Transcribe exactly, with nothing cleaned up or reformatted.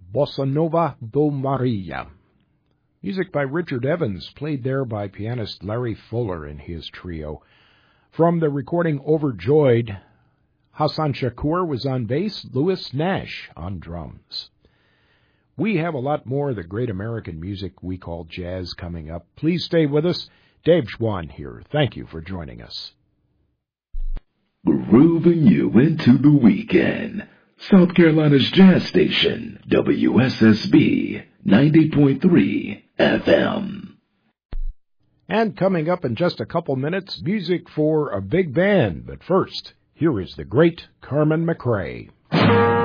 Bossa Nova do Maria. Music by Richard Evans, played there by pianist Larry Fuller and his trio. From the recording Overjoyed, Hassan Shakur was on bass, Louis Nash on drums. We have a lot more of the great American music we call jazz coming up. Please stay with us. Dave Schwann here. Thank you for joining us. Grooving you into the weekend. South Carolina's jazz station, W S S B ninety point three F M. And coming up in just a couple minutes, music for a big band. But first, here is the great Carmen McRae.